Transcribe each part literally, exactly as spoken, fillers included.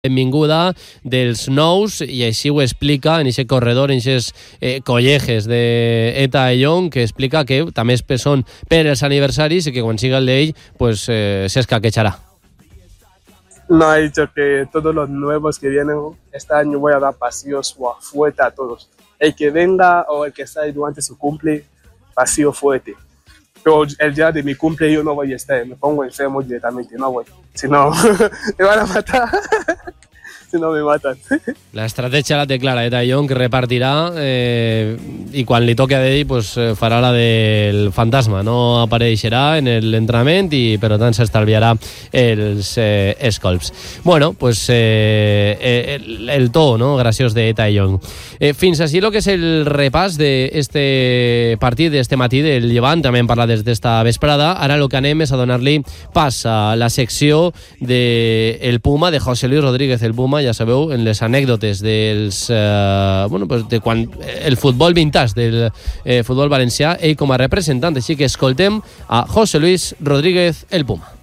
benvinguda dels nous, i així ho explica en aquest corredor, en aquests eh, colleges d'Eta Young, que explica que també són per els aniversaris i que quan siga el d'ell pues, eh, se escaquechará. No, ha dicho que todos los nuevos que vienen este año voy a dar pasillos fuerte a todos. El que venga o el que está ahí durante su cumple, pasillo fuerte. Pero el día de mi cumple yo no voy a estar, me pongo enfermo directamente, no voy. Si no, me van a matar. Si no me matan. La estratègia la té clara, Eta Young, que repartirà eh, i quan li toqui a ell pues, farà la del fantasma, no apareixerà en l'entrenament i per tant s'estalviarà els eh, escolps. Bueno, pues eh, el, el to, no?, graciós d'Eta Young. Eh, fins així el que és el repàs d'este partit, d'este matí del Llevant, també hem parlat des d'esta vesprada. Ara el que anem és a donar-li pas a la secció del Puma, de José Luis Rodríguez, el Puma, ja sabeu, en les anècdotes dels, eh, bueno, pues de quan el futbol vintage del eh, futbol valencià, ell com a representant. Així que escoltem a José Luis Rodríguez, el Puma.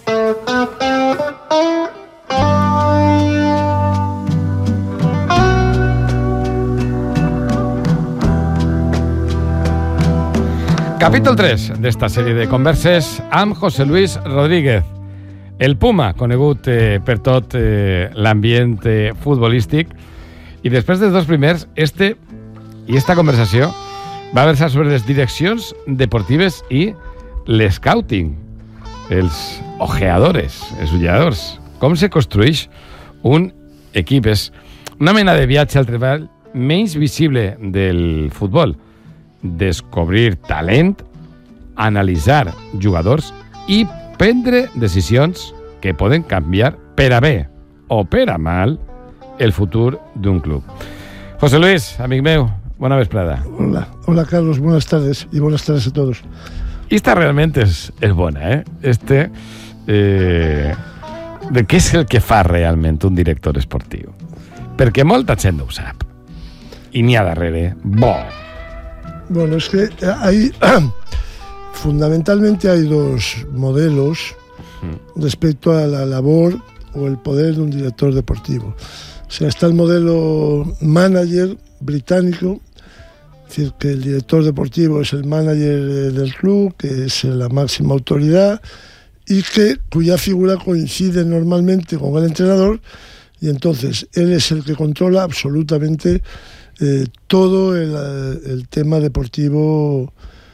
Capítol tres d'esta sèrie de converses amb José Luis Rodríguez, el Puma, conegut eh, per tot eh, l'ambient eh, futbolístic. I després dels dos primers, este i esta conversació va versar sobre les direccions deportives i l'escouting, els ojeadores, els ulladors. Com se construeix un equip? És una mena de viatge al treball menys visible del futbol. Descobrir talent, analitzar jugadors i prendre decisions que poden canviar per a bé o per a mal el futur d'un club. José Luis, amic meu, bona vesprada. Hola, hola Carlos, buenas tardes y buenas tardes a todos. Esta realment és, és bona, eh? Este, eh, de què és el que fa realment un director esportiu? Perquè molta gent no ho sap. I n'hi ha darrere bo. Bueno, es que hay... Fundamentalmente hay dos modelos respecto a la labor o el poder de un director deportivo. O sea, está el modelo manager británico, es decir, que el director deportivo es el manager del club, que es la máxima autoridad y que cuya figura coincide normalmente con el entrenador, y entonces él es el que controla absolutamente eh, todo el, el tema deportivo.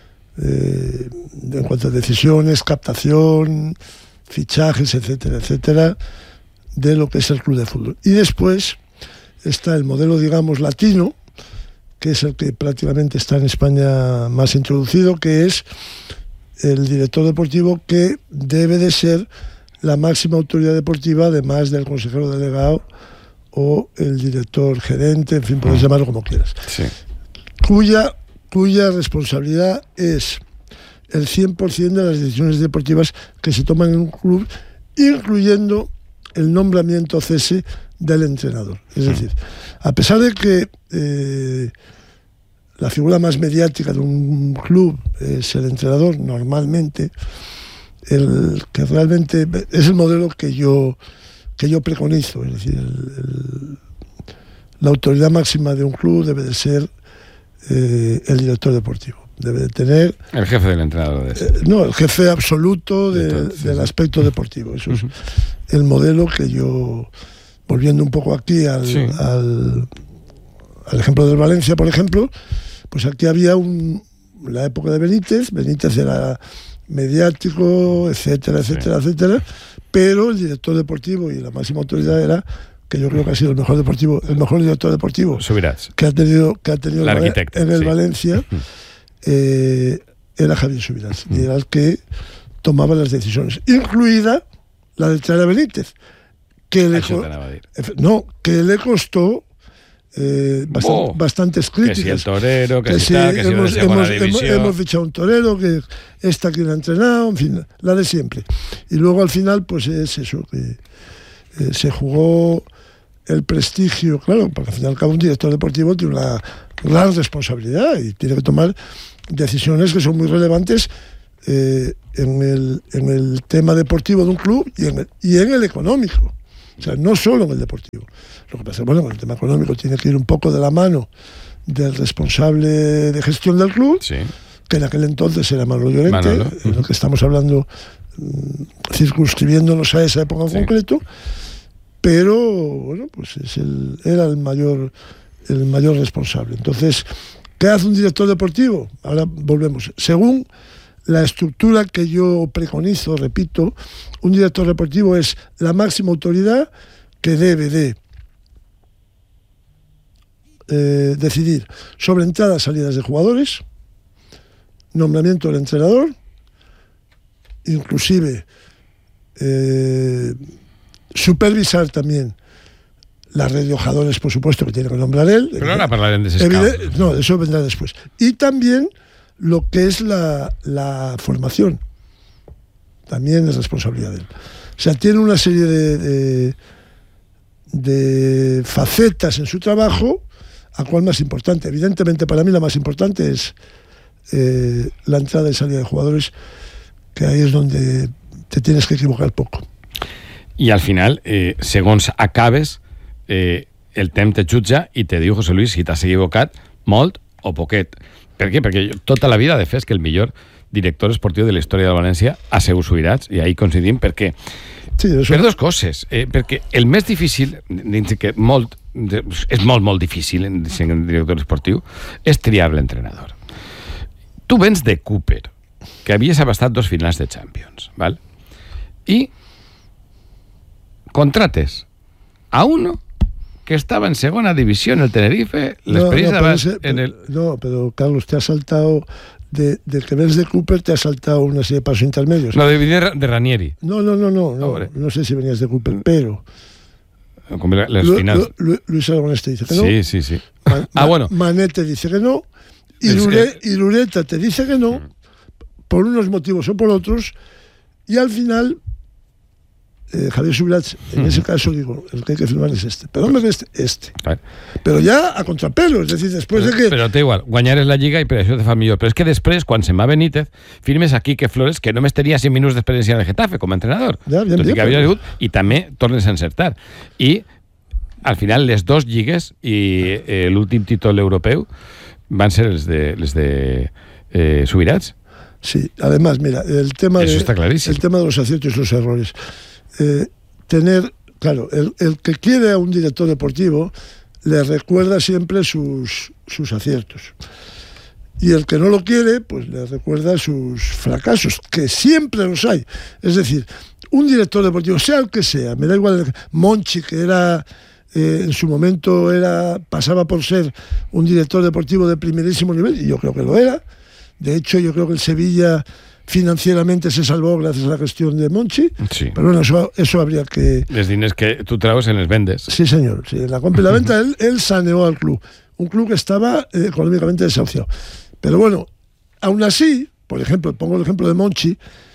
Eh, en cuanto a decisiones, captación, fichajes, etcétera, etcétera, de lo que es el club de fútbol. Y después está el modelo, digamos, latino, que es el que prácticamente está en España más introducido, que es el director deportivo, que debe de ser la máxima autoridad deportiva, además del consejero delegado o el director gerente, en fin, puedes llamarlo como quieras. Sí. Cuya cuya responsabilidad es el cien por ciento de las decisiones deportivas que se toman en un club, incluyendo el nombramiento o cese del entrenador. Es decir, a pesar de que eh, la figura más mediática de un club es el entrenador, normalmente, el que realmente es el modelo que yo, que yo preconizo. Es decir, el, el, la autoridad máxima de un club debe de ser Eh, el director deportivo. Debe de tener... El jefe del entrenador. De eh, no, el jefe absoluto de, Entonces, del aspecto deportivo. Eso uh-huh. es el modelo que yo, volviendo un poco aquí al, sí. al, al ejemplo del Valencia, por ejemplo, pues aquí había un, la época de Benítez, Benítez era mediático, etcétera, etcétera, sí. etcétera, pero el director deportivo y la máxima autoridad era, que yo creo que ha sido el mejor deportivo, el mejor director deportivo Subirás. que ha tenido, que ha tenido el en el sí. Valencia, eh, era Javier Subirás, mm. y era el que tomaba las decisiones, incluida la de traer a Benítez, que le, co- no, que le costó eh, bastant, oh, bastantes críticas. Que si el torero, que, que si tal, que si hemos, de segunda hemos, división. Hemos, hemos fichado un torero, que esta quien ha entrenado, en fin, la de siempre. Y luego al final, pues es eso, que eh, se jugó el prestigio, claro, porque al fin y al cabo un director deportivo tiene una gran responsabilidad y tiene que tomar decisiones que son muy relevantes eh, en, el, en el tema deportivo de un club y en el, y en el económico. O sea, no solo en el deportivo. Lo que pasa es que, bueno, con el tema económico tiene que ir un poco de la mano del responsable de gestión del club, sí. que en aquel entonces era Manolo Llorente, Manolo. en lo que estamos hablando, circunscribiéndonos a esa época en sí. concreto, pero bueno, pues es el, era el mayor, el mayor responsable. Entonces, ¿qué hace un director deportivo? Ahora volvemos. Según la estructura que yo preconizo, repito, un director deportivo es la máxima autoridad que debe de eh, decidir sobre entradas y salidas de jugadores, nombramiento del entrenador, inclusive eh, supervisar también la red de jugadores, por supuesto, que tiene que nombrar él. Pero ahora hablarán de ese scout. No, eso vendrá después. Y también lo que es la, la formación. También es responsabilidad de él. O sea, tiene una serie de, de, de facetas en su trabajo, a cuál más importante. Evidentemente, para mí la más importante es eh, la entrada y salida de jugadores, que ahí es donde te tienes que equivocar poco. I al final, eh, segons acabes, eh, el temps te jutja i te diu, José Luis, si t'has equivocat molt o poquet. Per què? Perquè jo, tota la vida de fer és que el millor director esportiu de la història de València ha sigut Subirats, i ahí coincidim perquè sí, això... per dues coses. Eh, perquè el més difícil, dins que molt, és molt, molt difícil en ser director esportiu, és triar l'entrenador. Tu vens de Cooper, que havies abastat dos finals de Champions, ¿vale? I contrates a uno que estaba en segunda división, el Tenerife, la no, experiencia no, ese, en el... No, pero Carlos, te ha saltado, de, de que ves de Cooper, te ha saltado una serie de pasos intermedios. No, de, de, de Ranieri. No, no, no, no, no, no sé si venías de Cooper, pero... Como las finales. Lu, Lu, Luis Aragonés te dice que no. Sí, sí, sí. Man, ah, bueno. Manet te dice que no, y, Lure, y Lureta te dice que no, por unos motivos o por otros, y al final... Eh, Javier Subirats, en ese caso digo, el que hay que firmar es este, pero no me este, este. Vale. Pero ya a contrapelo, es decir, después pero, de que... Pero té igual, guanyar és la Lliga i per això te fa millor, però és que després, quan se'n va Benítez, firmes a Quique Flores, que només tenia cinc minuts d'experiència en el Getafe com a entrenador, ja, ja, tot i que havia sigut, i també tornes a encertar. I al final les dos lligues i eh, l'últim títol europeu van ser els de, les de eh, Subirats. Sí, además, mira, el tema, eso de, está clarísimo. El tema de los aciertos y los errores. Eh, tener, claro, el, el que quiere a un director deportivo le recuerda siempre sus, sus aciertos. Y el que no lo quiere, pues le recuerda sus fracasos, que siempre los hay. Es decir, un director deportivo, sea el que sea, me da igual, Monchi, que era... Eh, en su momento era pasaba por ser un director deportivo de primerísimo nivel, y yo creo que lo era. De hecho, yo creo que el Sevilla financieramente se salvó gracias a la gestión de Monchi, sí. Pero bueno, eso, eso habría que... Les diners que tú traes en les vendes. Sí, señor. Sí, en la compra y la venta él, él saneó al club. Un club que estaba eh, económicamente desahuciado. Pero bueno, aún así, por ejemplo, pongo el ejemplo de Monchi,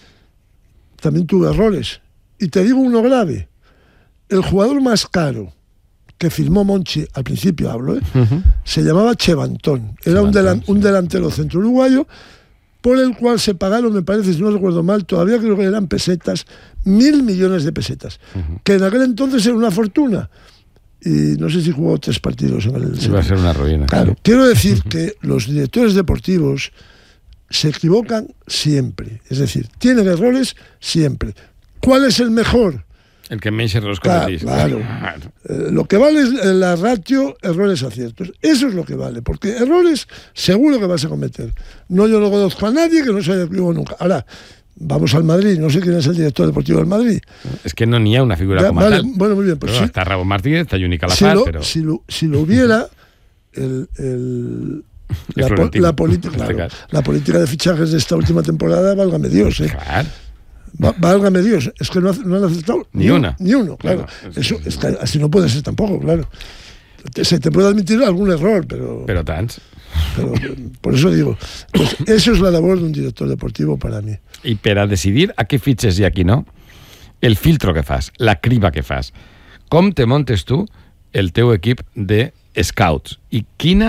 también tuvo errores. Y te digo uno grave. El jugador más caro que firmó Monchi, al principio hablo, ¿eh? Uh-huh. Se llamaba Chevantón. Era Chevantón, un, delan, sí. un delantero centro uruguayo, por el cual se pagaron, me parece, si no recuerdo mal, todavía creo que eran pesetas, mil millones de pesetas, uh-huh. que en aquel entonces era una fortuna. Y no sé si jugó tres partidos en el... Iba a ser una ruina. Claro, sí. Quiero decir uh-huh. que los directores deportivos se equivocan siempre. Es decir, tienen errores siempre. ¿Cuál es el mejor? El que menys errors claro, claro. claro. Eh, lo que vale es la ratio errores aciertos. Eso es lo que vale, porque errores seguro que vas a cometer. No yo no conozco a nadie que no se haya equivocado nunca. Ahora, vamos al Madrid, no sé quién es el director deportivo del Madrid. Es que no ni hay una figura ya, como vale, tal. Bueno, muy bien. Pues pero sí, está Ramón Martínez, está Juni si Calafat, lo, pero... Si lo, si lo hubiera, el... el la, po la, claro, la política de fichajes de esta última temporada, válgame Dios, ¿eh? Claro. Válgame Dios, es que no, no han aceptado ni, ni una. Ni uno, claro. claro es Eso, es que así no puede ser tampoco, claro. Se te puede admitir algún error, pero... Pero tant. Pero, por eso digo, pues eso es la labor de un director deportivo para mí. I per a decidir a què fitxes i a qui no, el filtro que fas, la criba que fas, com te montes tu el teu equip de scouts i quina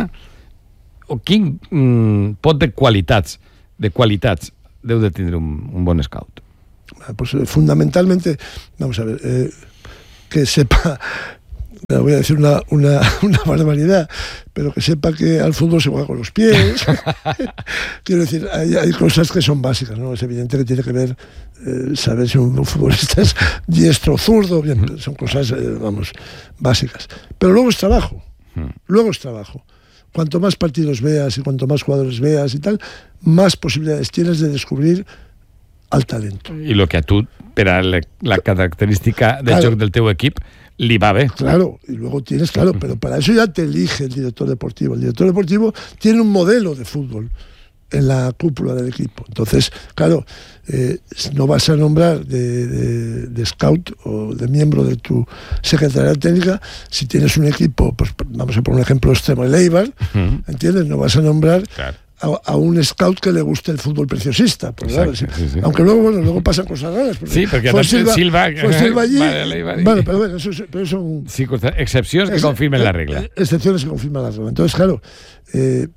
o quin mm, pot de qualitats de qualitats deu de tindre un, un bon scout. Pues fundamentalmente, vamos a ver, eh, que sepa, voy a decir una, una, una barbaridad, pero que sepa que al fútbol se juega con los pies. Quiero decir, hay, hay cosas que son básicas, ¿no? Es evidente que tiene que ver, eh, saber si un futbolista es diestro o zurdo, bien, son cosas, eh, vamos, básicas. Pero luego es trabajo, luego es trabajo. Cuanto más partidos veas y cuanto más jugadores veas y tal, más posibilidades tienes de descubrir al talento. I el que a tu, per a la, la característica del claro. joc del teu equip, li va bé. Claro, y luego tienes, claro, pero para eso ya te elige el director deportivo. El director deportivo tiene un modelo de fútbol en la cúpula del equipo. Entonces, claro, eh, no vas a nombrar de, de, de scout o de miembro de tu secretaría técnica si tienes un equipo, pues vamos a poner un ejemplo extremo, el Eibar, uh-huh. ¿entiendes? No vas a nombrar claro. a, a un scout que le guste el fútbol preciosista. Pues, claro, sí, sí, sí. Aunque luego, bueno, luego pasan cosas raras. Porque sí, porque fue Silva, Silva, fue Silva allí. Vale, vale, bueno, pero bueno, eso, pero son sí, excepciones que ex, confirmen la regla. Excepciones que confirman la regla. Entonces, claro, eh,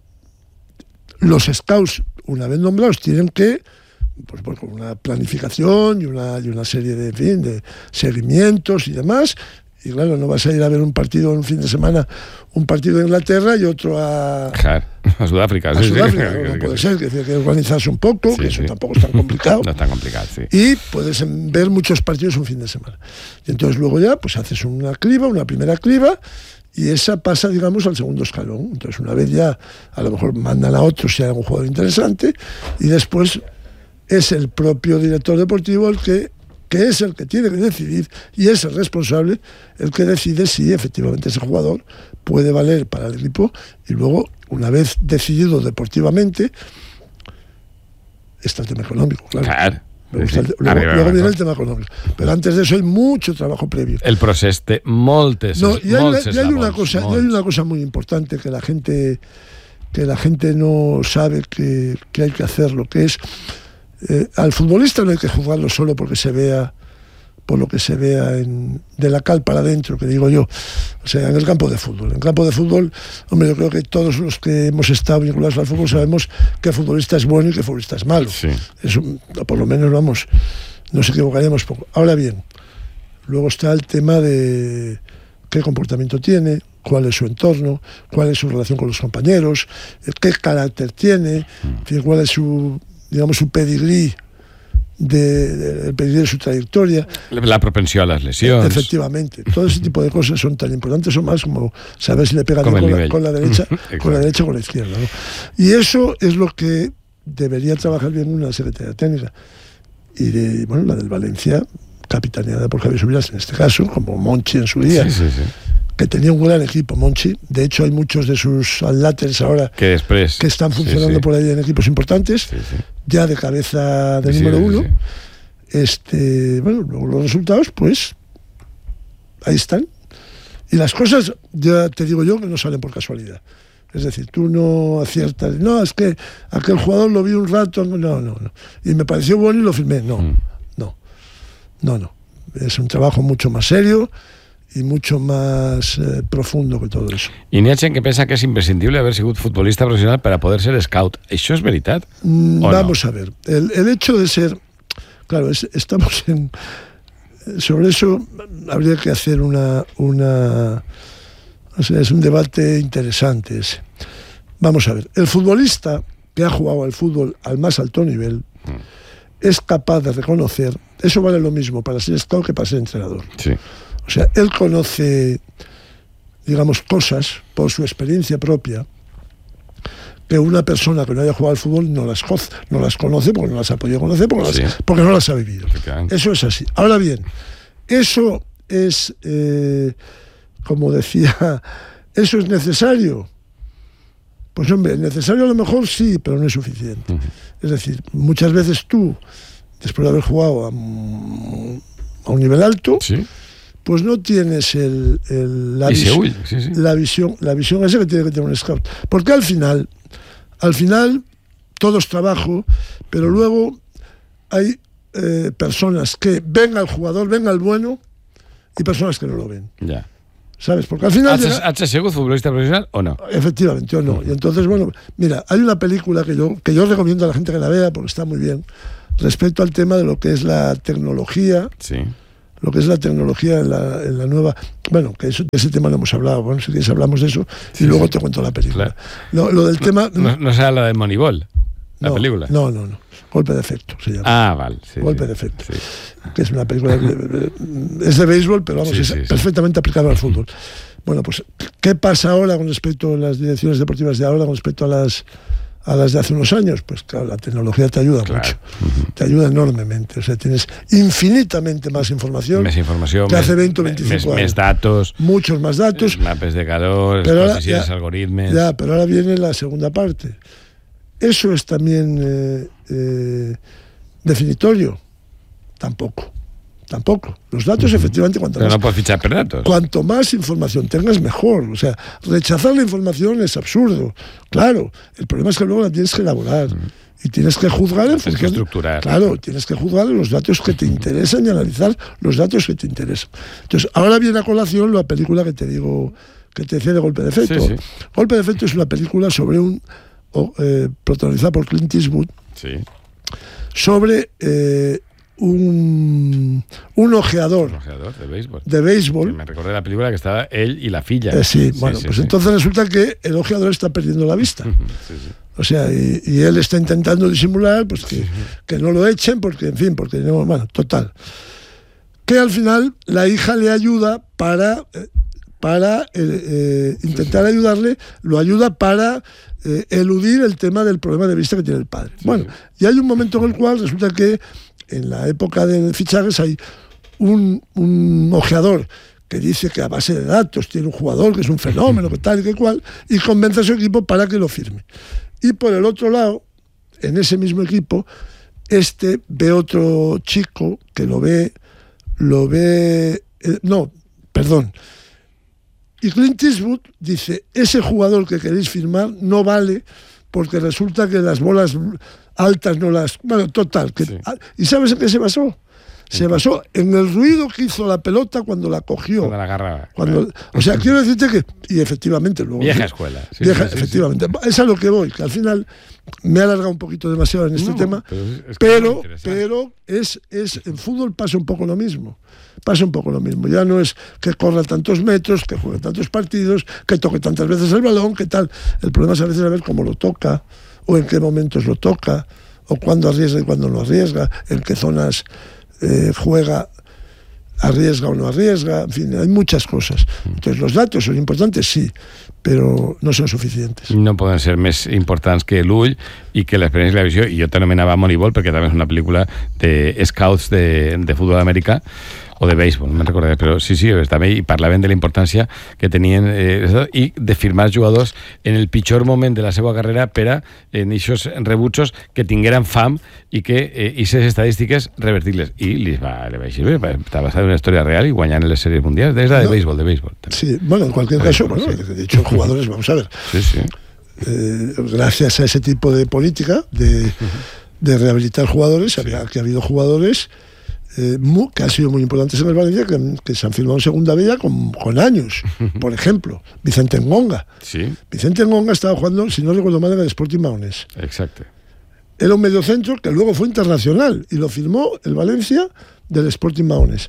los scouts, una vez nombrados, tienen que, pues, pues con una planificación y una, y una serie de, en fin, de seguimientos y demás. Y claro, no vas a ir a ver un partido en un fin de semana, un partido de Inglaterra y otro a, claro, a Sudáfrica. A sí, Sudáfrica, sí, no, sí, no puede sí. ser, que hay que organizarse un poco, sí, que eso sí. tampoco es tan complicado. No es tan complicado, sí. Y puedes ver muchos partidos un fin de semana. Y entonces luego ya, pues haces una criba, una primera criba, y esa pasa, digamos, al segundo escalón. Entonces una vez ya, a lo mejor mandan a otros si hay algún jugador interesante, y después es el propio director deportivo el que que es el que tiene que decidir y es el responsable el que decide si efectivamente ese jugador puede valer para el equipo. Y luego, una vez decidido deportivamente, está el tema económico, claro. Claro. Sí, sí. El, luego Arriba, luego viene el tema económico. Pero antes de eso hay mucho trabajo previo. El procés té moltes, no, y hay, moltes y hay una labors, cosa, y hay una cosa muy importante que la gente que la gente no sabe que, que hay que hacerlo, que es Eh, al futbolista no hay que juzgarlo solo porque se vea, por lo que se vea en, de la cal para adentro, que digo yo, o sea, en el campo de fútbol. En el campo de fútbol, hombre, yo creo que todos los que hemos estado vinculados al fútbol sabemos que futbolista es bueno y que futbolista es malo. Sí. Eso, por lo menos, vamos, nos equivocaríamos poco. Ahora bien, luego está el tema de qué comportamiento tiene, cuál es su entorno, cuál es su relación con los compañeros, qué carácter tiene, mm. cuál es su, digamos, su pedigrí, de, de, el pedigrí de su trayectoria. La propensión a las lesiones. Efectivamente. Todo ese tipo de cosas son tan importantes o más como saber si le pega con, la, con la derecha con la derecha o con la izquierda, ¿no? Y eso es lo que debería trabajar bien una secretaría técnica. Y de, bueno, la del Valencia, capitaneada por Javier Subirás en este caso, como Monchi en su día. Sí, sí, sí. Que tenía un gran equipo, Monchi. De hecho, hay muchos de sus atletas ahora que, después, que están funcionando sí, sí. por ahí en equipos importantes, sí, sí. ya de cabeza de sí, número sí, uno. Sí. Este, bueno, luego los resultados, pues, ahí están. Y las cosas, ya te digo yo, que no salen por casualidad. Es decir, tú no aciertas. No, es que aquel jugador lo vi un rato. No, no, no. Y me pareció bueno y lo firmé. No, mm. no, no, no. Es un trabajo mucho más serio y mucho más eh, profundo que todo eso. I n'hi ha gent que pensa que és imprescindible haver sigut futbolista professional para poder ser scout. ¿Això es veritat? Mm, vamos no? a ver. El, el hecho de ser... Claro, es, estamos en... Sobre eso habría que hacer una... una o sea, es un debate interesante ese. Vamos a ver. El futbolista que ha jugado al fútbol al más alto nivel mm. es capaz de reconocer... Eso vale lo mismo para ser scout que para ser entrenador. Sí. O sea, él conoce, digamos, cosas por su experiencia propia que una persona que no haya jugado al fútbol no las, no las conoce porque no las ha podido conocer, porque, sí. las, porque no las ha vivido. Eso es así. Ahora bien, eso es, eh, como decía, ¿eso es necesario? Pues hombre, necesario a lo mejor sí, pero no es suficiente. Uh-huh. Es decir, muchas veces tú, después de haber jugado a, a un nivel alto, ¿sí? pues no tienes el, el, la, visión, sí, sí. la visión la visión esa que tiene que tener un scout. Porque al final, al final todo es trabajo, pero luego hay eh, personas que ven al jugador, ven al bueno, y personas que no lo ven. Ya. ¿Sabes? Porque al final... ¿Has, ¿Has sido futbolista profesional o no? Efectivamente, o no. Y entonces, bueno, mira, hay una película que yo, que yo recomiendo a la gente que la vea porque está muy bien, respecto al tema de lo que es la tecnología, sí. lo que es la tecnología en la, en la nueva... Bueno, que eso, de ese tema no hemos hablado, bueno, si quieres hablamos de eso sí, y luego sí. te cuento la película. Claro. Lo, lo del no, tema... No, no será la de Moneyball, la no, película. No, no, no. Golpe de efecto se llama. Ah, vale. Sí, Golpe sí, de efecto. Sí. Que es una película... De, es de béisbol, pero vamos, sí, es sí, perfectamente sí. aplicado al fútbol. Bueno, pues, ¿qué pasa ahora con respecto a las direcciones deportivas de ahora con respecto a las... a las de hace unos años? Pues claro, la tecnología te ayuda claro. mucho, Uh-huh. te ayuda enormemente, o sea, tienes infinitamente más información, Més informació, que hace més, veinte o veinticinco més, años. Més datos, muchos más datos, mapes de calor, pero ahora, posiciones, ya, algoritmos... Ya, pero ahora viene la segunda parte. ¿Eso es también eh, eh, definitorio? Tampoco. Tampoco. Los datos, uh-huh. efectivamente, cuanto Pero más, no puedes fichar per datos. Cuanto más información tengas, mejor. O sea, rechazar la información es absurdo. Claro, el problema es que luego la tienes que elaborar. Uh-huh. Y tienes que juzgar en función... Tienes que estructurar. Claro, tienes que juzgar los datos que te interesan y analizar los datos que te interesan. Entonces, ahora viene a colación la película que te digo, que te decía de Golpe de Efecto. Sí, sí. Golpe de Efecto es una película sobre un... Eh, protagonizada por Clint Eastwood. Sí. Sobre... Eh, Un, un ojeador, un ojeador de béisbol. De béisbol. Sí, me recordé la película que estaba él y la filla. Eh, sí, bueno, sí, pues sí. entonces resulta que el ojeador está perdiendo la vista. Sí, sí. O sea, y, y él está intentando disimular, pues que, sí. que no lo echen, porque, en fin, porque no, bueno, total. Que al final la hija le ayuda para, para eh, eh, intentar sí, sí. ayudarle, lo ayuda para eh, eludir el tema del problema de vista que tiene el padre. Sí, bueno, sí. Y hay un momento en el cual resulta que en la época de fichajes hay un, un ojeador que dice que a base de datos tiene un jugador que es un fenómeno, que tal y que cual, y convence a su equipo para que lo firme. Y por el otro lado, en ese mismo equipo, este ve otro chico que lo ve, lo ve, eh, no, perdón. Y Clint Eastwood dice, ese jugador que queréis firmar no vale porque resulta que las bolas altas no las... Bueno, total. Que, sí. ¿Y sabes en qué se basó? Se basó en el ruido que hizo la pelota cuando la cogió. Cuando la agarraba. Cuando, claro. O sea, quiero decirte que... Y efectivamente... Luego, vieja escuela. Sí, vieja, sí, efectivamente. Sí, sí. Es a lo que voy, que al final me he alargado un poquito demasiado en este no, tema, pero, es que pero, es pero es, es, en fútbol pasa un poco lo mismo. Pasa un poco lo mismo. Ya no es que corra tantos metros, que juegue tantos partidos, que toque tantas veces el balón, que tal. El problema es a veces a ver cómo lo toca, o en qué momentos lo toca, o cuándo arriesga y cuándo no arriesga, en qué zonas eh, juega, arriesga o no arriesga, en fin, hay muchas cosas. Entonces, los datos son importantes, sí, però no són suficients. No poden ser més importants que l'ull i que l'experiència i la visió, i jo t'anomenava Moneyball perquè també és una pel·lícula de scouts de, de futbol americà o de béisbol, no me'n recordaré, però sí, sí, també hi parlaven de la importància que tenien eh, i de firmar jugadors en el pitjor moment de la seva carrera per a en aquests rebutjos que tingueren fam i que aquestes eh, estadístiques revertir-les. I li va, li va així, està basada en una història real i guanyant les sèries mundials. És la de no, béisbol, de béisbol. També. Sí, bueno, en cualquier caso, bueno, sí. De hecho, jugadores, vamos a ver. Sí, sí. Eh, gracias a ese tipo de política de, de rehabilitar jugadores, sí. había, que ha habido jugadores Eh, muy, que han sido muy importantes en el Valencia, que, que se han firmado en segunda villa con, con años. Por ejemplo, Vicente Ngonga. Sí. Vicente Ngonga estaba jugando, si no recuerdo mal, en el Sporting Maonés. Exacto. Era un mediocentro que luego fue internacional y lo firmó el Valencia del Sporting Maonés.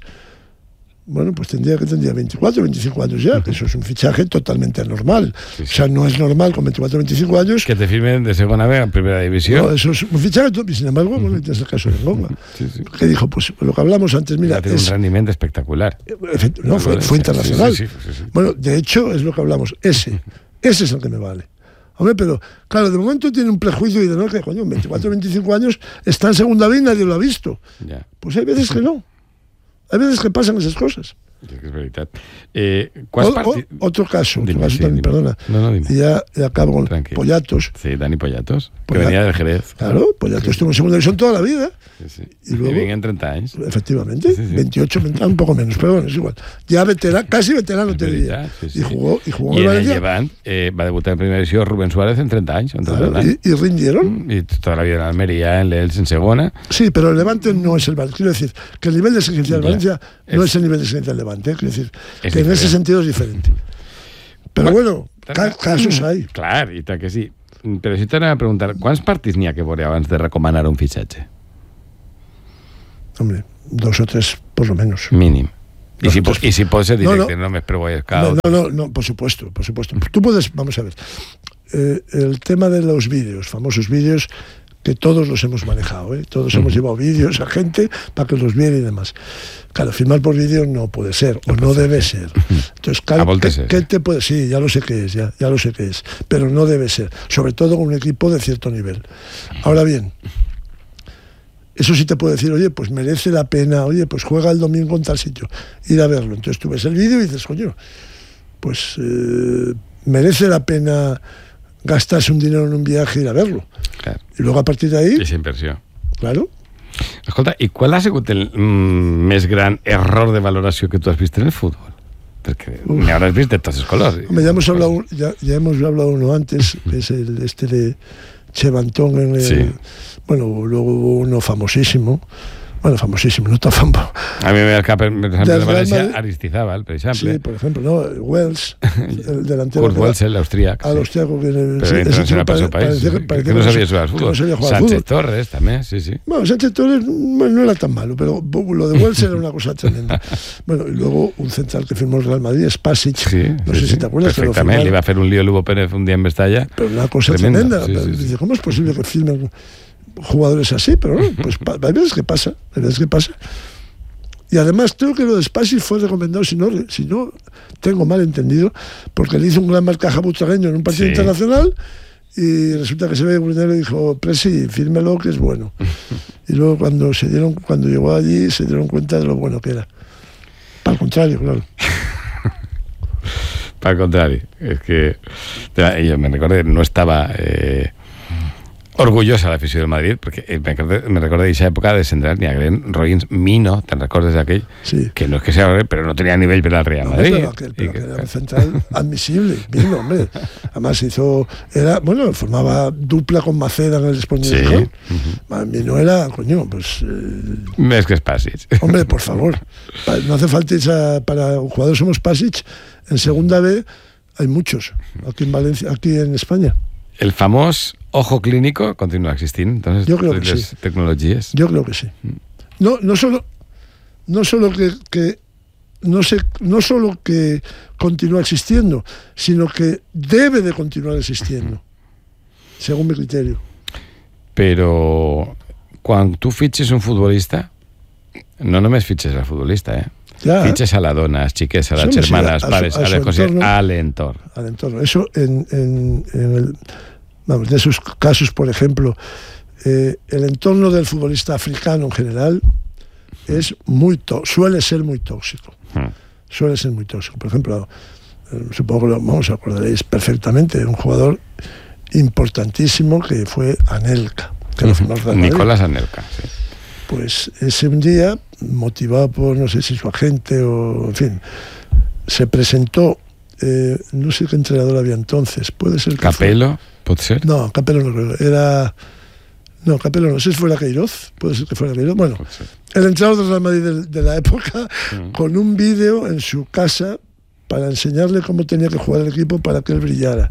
Bueno, pues tendría que tendría veinticuatro, veinticinco años ya, que eso es un fichaje totalmente anormal. Sí, sí. O sea, no es normal con veinticuatro, veinticinco años... Que te firmen de segunda vez en primera división. No, eso es un fichaje, y sin embargo, bueno, es el caso de Ngonga. Sí, sí. Que dijo, pues lo que hablamos antes, mira... Tiene es, un rendimiento espectacular. No, fue, fue internacional. Sí, sí, sí, sí. Bueno, de hecho, es lo que hablamos. Ese, ese es el que me vale. Hombre, pero, claro, de momento tiene un prejuicio y de no, que coño, veinticuatro, veinticinco años, está en segunda vez y nadie lo ha visto. Ya. Pues hay veces que no. Hay veces que pasan esas cosas. Sí, que és veritat. Eh, o, partit... o, otro caso, dime, otro caso sí, también, dime. perdona. No, no, dime. Y ya, ya acabo con Tranquil. Pollatos. Sí, Dani Pollatos, Pollatos. que venía del Jerez. Claro, Pollatos sí. Estuvo en segunda división toda la vida. Sí, sí. Y luego... Y venga en treinta años. Efectivamente, sí, sí. veintiocho, un poco menos, pero bueno, es igual. Ya veterano, casi veterano te diría. Sí, sí. Y jugó, y jugó y en el Valencia. Levant eh, va a debutar en primera división Rubén Suárez en treinta años. En claro, y, y rindieron. Y toda la vida en Almería, en Lels, en Segona. Sí, pero el Levante no es el Valencia. Quiero decir que el nivel de exigencia del Valencia es, no es el nivel de exigencia del Levante. Quiero decir que diferente. En ese sentido es diferente. Pero bueno, bueno casos hay. Clar, i tant que sí. Però si t'anava a preguntar, quants partits n'hi ha que veure abans de recomanar un fitxatge? Hombre, dos o tres por lo menos. Mínimo. Y si, Nosotros- y si puede ser directo, No, no, no. me espero Boy No, Scout. no, no, no, por supuesto, por supuesto. Tú puedes, vamos a ver, eh, el tema de los vídeos, famosos vídeos, que todos los hemos manejado, ¿eh? Todos hemos llevado vídeos a gente para que los viera y demás. Claro, filmar por vídeo no puede ser, o no debe ser. Entonces, claro, A voltes ¿qué, es. qué te puede? Sí, ya lo sé que es, ya, ya lo sé que es, pero no debe ser, sobre todo con un equipo de cierto nivel. Ahora bien, eso sí te puedo decir, oye, pues merece la pena, oye, pues juega el domingo en tal sitio, ir a verlo. Entonces tú ves el vídeo y dices, coño, pues eh, merece la pena gastarse un dinero en un viaje e ir a verlo. Claro. I luego a partir d'ahí, És inversió. claro, Escolta, i qual ha sigut el mm, més gran error de valoració que tu has vist en el futbol? Perquè me habrás vist de tots els colors. hombre, ya hemos hablado, ya, ya hemos hablado uno antes, que es el este de Chevantón en el, Sí. bueno, luego hubo uno famosísimo, bueno, famosísimo, no tan famoso. A mi me ve al cap, per exemple, Del de Real València, Madrid. Aristizábal, per exemple. Sí, por ejemplo, ¿no? Wells, el delantero. Kurt Wells, el austríac. Al austriaco que Pero sí, era ese internacional tipo para su pare- país. parecía que- sí, parecía que no que sabía jugar al que fútbol. no sabía jugar al Sánchez fútbol. Torres también, sí, sí. Bueno, Sánchez Torres bueno, no era tan malo, pero lo de Wells era una cosa tremenda. Bueno, y luego un central que firmó el Real Madrid, Spasic, Sí, no sí, sé sí. si te acuerdas, que lo Perfectamente, le firmaron. iba a hacer un lío Lugo Pérez un día en Mestalla. Pero una cosa Tremenda, tremenda. sí, Pero sí, sí. dice, ¿cómo es posible que firmen jugadores así? Pero no, pues pa- hay veces que pasa, hay veces que pasa. Y además creo que lo de Spasic fue recomendado, si no, si no tengo mal entendido, porque le hizo un gran marcaje a Butragueño en un partido Sí. internacional y resulta que se ve primero y dijo, Presi, fírmelo que es bueno. Y luego cuando se dieron, cuando llegó allí se dieron cuenta de lo bueno que era. Al contrario, claro. Al contrari, és que jo me recordo, no estava eh, orgullosa l'afició del Madrid, perquè eh, me recordo, me recordo d'aquesta època de Sendral ni a Glenn Rollins Mino, te'n recordes d'aquell? Sí. Que no és que sea, però no tenia nivell per al Real No, Madrid. pero aquel, pero I que- aquel era un central admisible, bien, hombre. Además hizo, era, bueno, formaba dupla con Maceda en el Sporting Sí. de Gijón. Uh-huh. A mí no era, coño, pues, eh, Més que Spasic. hombre, por favor. Pa- No hace falta irse para jugadores somos Pasic. En segunda B hay muchos, aquí en Valencia, aquí en España. El famós ojo clínico continua existint, entonces, Jo creo que les sí. tecnologies. Yo creo que sí. No, no solo, no solo que, que no sé, no solo que continúa existiendo, sino que debe de continuar existiendo, según mi criterio. Però quan tu fitxes un futbolista, no només fitxes al futbolista, eh? Ya, Fitxes a la dona, als xiquets, a la Sí, sí, germana, a als su- pares, a a, su les coses, entorno. a l'entorn. al entorno. Eso en, en, en el, vamos, de esos casos, por ejemplo, eh, el entorno del futbolista africano en general es muy tó- suele ser muy tóxico. Mm. Suele ser muy tóxico. Por ejemplo, eh, supongo que lo vamos a acordaréis perfectamente de un jugador importantísimo que fue Anelka, que lo firmó el Real Madrid. Nicolás Anelka, sí. Pues ese un día, motivado por no sé si su agente o en fin, se presentó, eh, no sé qué entrenador había entonces, puede ser que Capello, pot ser? fue- no, Capello no creo, era no, Capello no, sé si fuera Queiroz, puede ser que fuera Queiroz, bueno, Pot ser. el entrenador del Real Madrid de, de la época, Mm. con un vídeo en su casa para enseñarle cómo tenía que jugar el equipo para que él brillara.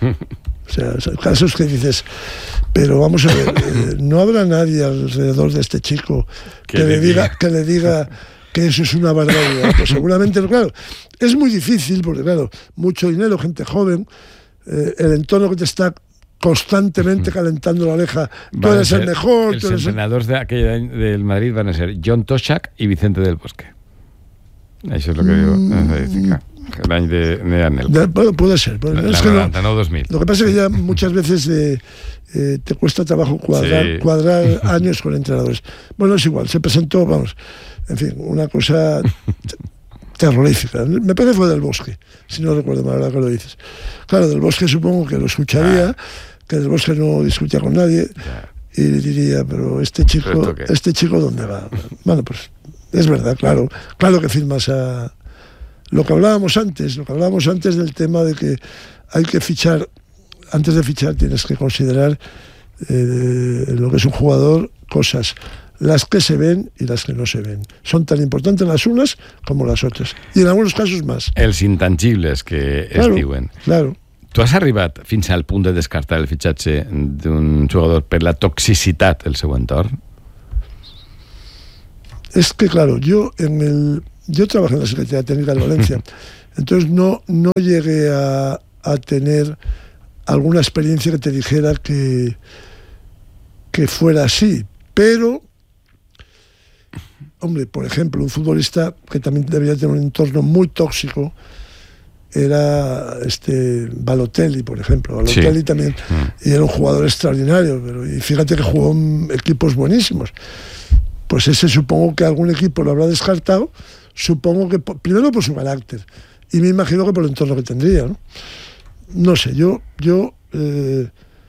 O sea, son casos que dices, pero vamos a ver, eh, no habrá nadie alrededor de este chico que, Que le le diga, diga. que le diga que eso es una barbaridad. Pues seguramente, claro, es muy difícil porque, claro, mucho dinero, gente joven, eh, el entorno que te está constantemente calentando la oreja, tú Van a eres el ser- mejor, Els tú eres el... entrenadors d'aquell any del Madrid van a ser John Toshak i Vicente del Bosque. Això és el que diu l'estadística. L'any de, de Anelka. De- bueno, puede ser. puede ser. La Es que no- noranta nou dos mil. Lo que pasa es que ya muchas veces eh, eh, te cuesta trabajo cuadrar, Sí. cuadrar años con entrenadores. Bueno, es igual, se presentó, vamos, en fin, una cosa te- terrorífica. Me parece que fue del Bosque, si no recuerdo mal ahora que lo dices. Claro, del Bosque supongo que lo escucharía, que del Bosque no discutía con nadie Ja. y diría, pero este chico, ¿Pero esto qué? este chico ¿dónde va? Bueno, pues es verdad, claro, claro que firmas a... Lo que hablábamos antes, lo que hablábamos antes del tema de que hay que fichar, antes de fichar tienes que considerar eh, lo que es un jugador, cosas, las que se ven y las que no se ven. Son tan importantes las unas como las otras. Y en algunos casos más. Els intangibles que es Claro, diuen. claro. Tu has arribat fins al punt de descartar el fitxatge d'un jugador per la toxicitat del seu entorn? Es que, claro, yo en el yo trabajé en la Secretaría Técnica de Valencia, entonces no, no llegué a, a tener alguna experiencia que te dijera que, que fuera así. Pero, hombre, por ejemplo, un futbolista que también debería tener un entorno muy tóxico era este Balotelli, por ejemplo. Balotelli sí. también, mm. y era un jugador extraordinario, pero y fíjate que jugó en equipos buenísimos. Pues ese supongo que algún equipo lo habrá descartado, supongo que por, primero por su carácter, y me imagino que por el entorno que tendría, ¿no? No sé, yo, yo eh,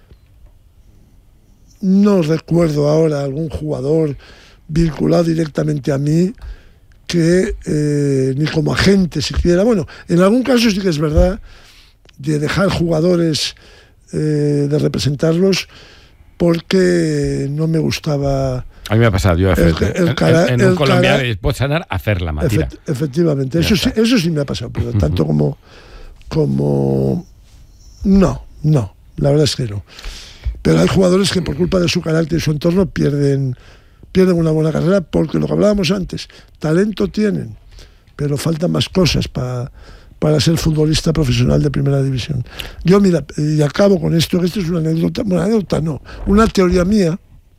no recuerdo ahora algún jugador vinculado directamente a mí que eh, ni como agente siquiera. Bueno, en algún caso sí que es verdad de dejar jugadores, eh, de representarlos, porque no me gustaba. A mí me ha pasado, yo el, el, el cara, en, en un colombiano pots anar a fer la matira. Efect, efectivamente, eso sí, eso sí me ha pasado, pero tanto uh-huh. como como no, no, la verdad es que no. Pero hay jugadores que por culpa de su carácter y su entorno pierden pierden una buena carrera, porque lo que hablábamos antes, talento tienen, pero faltan más cosas para para ser futbolista profesional de primera división. Yo, mira, y acabo con esto, que esto es una anécdota, una anécdota no, una teoría mía.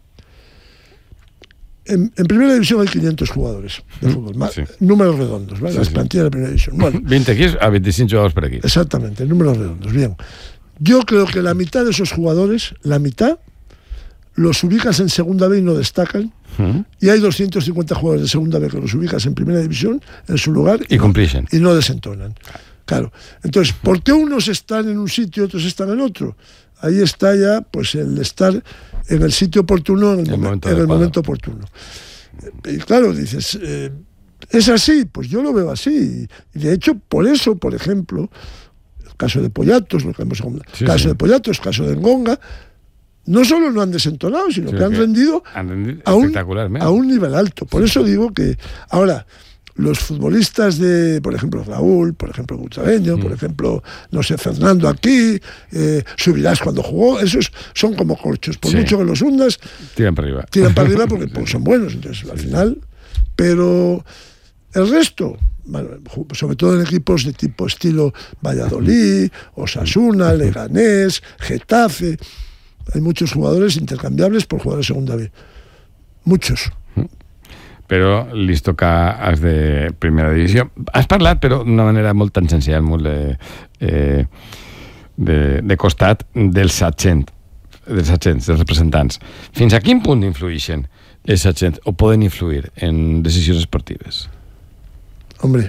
En, en primera división hay quinientos jugadores de fútbol, sí. números redondos, ¿vale? Sí, las plantillas sí. de primera división. Bueno, veinte aquí a veinticinco jugadores por aquí. Exactamente, números redondos, bien. Yo creo que la mitad de esos jugadores, la mitad, los ubicas en segunda B y no destacan, uh-huh. y hay doscientos cincuenta jugadores de segunda B que los ubicas en primera división, en su lugar, y, y, no, y no desentonan. Claro. Entonces, ¿por qué unos están en un sitio y otros están en otro? Ahí está ya, pues, el estar en el sitio oportuno, en el, el, momento, en el momento oportuno. Y claro, dices, eh, ¿es así? Pues yo lo veo así. Y de hecho, por eso, por ejemplo, el caso de Poyatos, lo que hemos sí, caso sí. de Poyatos, caso de Ngonga, no solo no han desentonado, sino sí, que han que rendido, han rendido a, un, a un nivel alto. Por sí. eso digo que ahora los futbolistas de, por ejemplo, Raúl, por ejemplo, Butragueño, mm. por ejemplo, no sé, Fernando aquí, eh, Subirás cuando jugó, esos son como corchos. Por sí. mucho que los hundas, tiran para arriba. Tiran para arriba porque pues, son buenos, entonces sí, al final. Sí. Pero el resto, bueno, sobre todo en equipos de tipo estilo Valladolid, Osasuna, Leganés, Getafe, hay muchos jugadores intercanviables por jugadores de segunda B. Muchos. Però li toca als de primera divisió. Has parlat, però d'una manera molt tangencial, molt de, eh, de, de costat, dels agents, dels agents, dels representants. Fins a quin punt influeixen els agents o poden influir en decisions esportives? Hombre,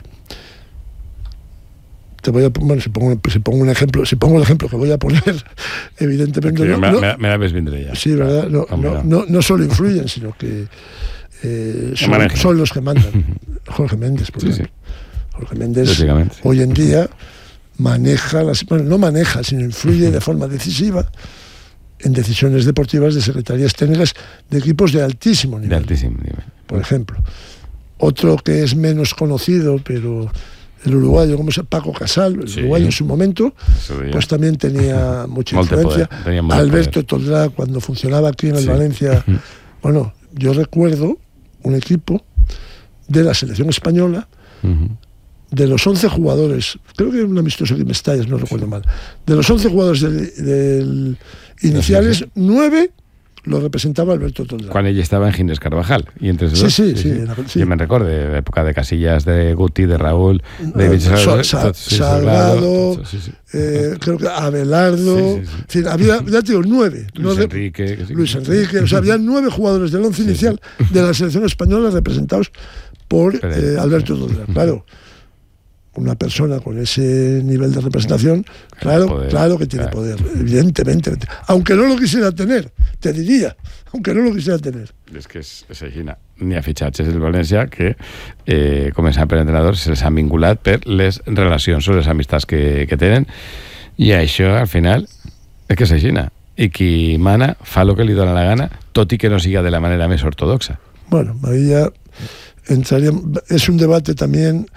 te voy a bueno, si pongo, si pongo un ejemplo, si pongo el ejemplo que voy a poner, evidentemente no, me, no, me, me la ves vendré ya. Sí, verdad, no, no, no, no solo influyen, sino que Eh, son, son los que mandan. Jorge Méndez, por sí, ejemplo. Sí. Jorge Méndez hoy en día maneja, las, bueno, no maneja, sino influye de forma decisiva en decisiones deportivas de secretarías técnicas de equipos de altísimo nivel. De altísimo nivel. Por ejemplo. Otro que es menos conocido, pero el uruguayo, como es Paco Casal, el sí. uruguayo en su momento, pues también tenía mucha influencia. Tenía Alberto Toldrá, cuando funcionaba aquí en el sí. Valencia, bueno, yo recuerdo un equipo de la selección española, uh-huh. de los once jugadores, creo que era un amistoso de Mestalles, no recuerdo mal, de los once jugadores de, de iniciales, nueve lo representava Alberto Toldrá. Quan ell estava en Gines Carvajal. I entre sí, sí, sí, sí, sí. Jo me'n recordo de l'època de Casillas, de Guti, de Raúl, de uh, Salgado, Sa sí, Salgado sí, sí. Eh, creo que Abelardo, sí, sí, sí. En fin, había, ya te digo, nueve. Luis nueve, Enrique. Que sí, Luis Enrique, o sea, había nueve jugadores del once sí, inicial sí. de la selección española representados por eh, Alberto Toldrá. Claro, una persona con ese nivel de representación, claro, poder, claro que tiene claro. poder, evidentemente. Aunque no lo quisiera tener, te diría, aunque no lo quisiera tener. És que és, és així. N'hi ha fitxatges del València que, eh, començant per entrenadors, se'ls han vinculat per les relacions o les amistats que, que tenen, i això, al final, és que és així. I qui mana fa el que li dona la gana, tot i que no siga de la manera més ortodoxa. Bueno, ahí ya entraría, es un debate también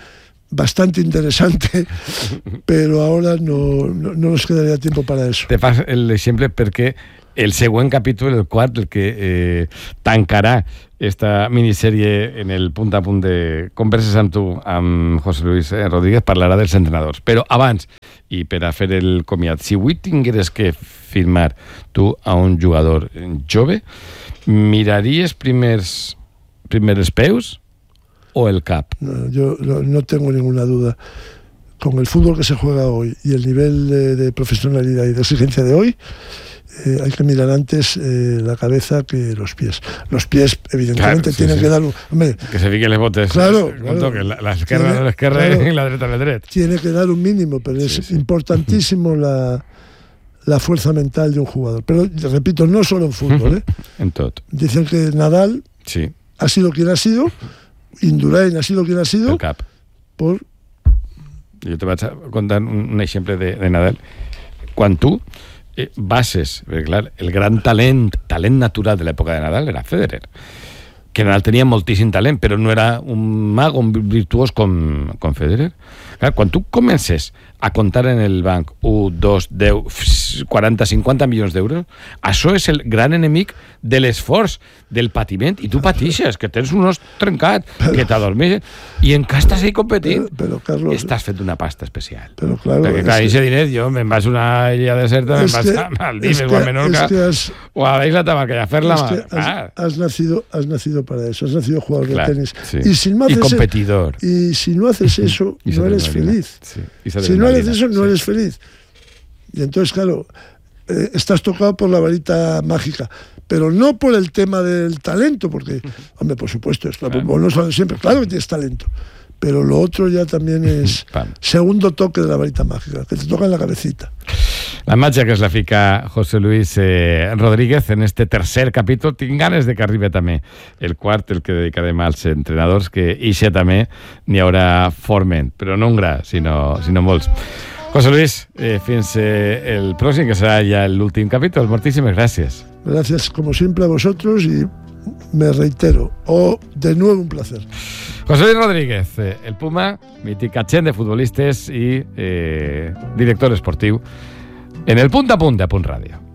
bastante interesante, però ahora no, no, no nos quedaria tiempo para eso. Te fas l'exemple perquè el següent capítol, el quart, el que eh, tancarà esta minissèrie en el punt a punt de converses amb tu, amb José Luis Rodríguez, parlarà dels entrenadors. Però abans, i per a fer el comiat, si avui tingueres que firmar tu a un jugador jove, miraries primers, primers els peus o el cap? No, yo no, no tengo ninguna duda. Con el fútbol que se juega hoy y el nivel de, de profesionalidad y de exigencia de hoy, Eh, hay que mirar antes eh, la cabeza que los pies. Los pies, evidentemente, claro, sí, tienen sí. que dar un... Hombre, que se fiquen los botes. Claro, claro. Toque, la, la izquierda a la izquierda claro, y la derecha a la derecha. Tiene que dar un mínimo, pero sí, es sí. importantísimo la, la fuerza mental de un jugador. Pero, repito, no solo en fútbol. ¿eh? En todo. Dicen que Nadal sí. ha sido quien ha sido, Indurain ha sido quien ha sido, el cap. Por... Jo te vaig a contar un, un exemple de, de Nadal. Quan tu Eh, bases, perquè clar, el gran talent talent natural de l'època de Nadal era Federer, que Nadal tenia moltíssim talent, però no era un mago, un virtuós com, com Federer. Clar, quan tu comences a comptar en el banc un, dos, deu, quaranta, cinquanta milions d'euros, això és el gran enemic de l'esforç, del patiment, i tu patixes, que tens un os trencat, però, que t'adormeixes, i encara estàs ahí competint. Però, però, Carlos, estàs fet una pasta especial. Però, claro, perquè, clar, aquest diners, jo me'n vas a una illa deserta, me'n vas a Maldives o a Menorca, has, o a la isla Tabarca, a fer la mà. Has, has, nacido, has nacido para eso, has nacido jugador claro, de tenis. Sí. Y, si no haces y competidor. E, y si no haces eso, no eres feliz. Sí. Si no haces eso, no sí. eres feliz. Y entonces, claro, eh, estás tocado por la varita mágica, pero no por el tema del talento, porque, hombre, por supuesto, es claro, claro. no solo siempre, claro que tienes talento, pero lo otro ya también es segundo toque de la varita mágica, que te toca en la cabecita. La màgia que es la fica José Luis eh, Rodríguez en este tercer capítol. Tinc ganes de que arribi també el quart, el que dedicarem als entrenadors, que ixe també n'hi haurà forment, però no un gra, sinó, sinó molts. José Luis, eh, fins eh, el pròxim, que serà ja l'últim capítol. Moltíssimes gràcies. Gracias, como siempre, a vosotros, y me reitero, oh, de nuevo un placer. José Luis Rodríguez, eh, el Puma, mític agent de futbolistes i eh, director esportiu en el Punt a Punt de Punt Ràdio.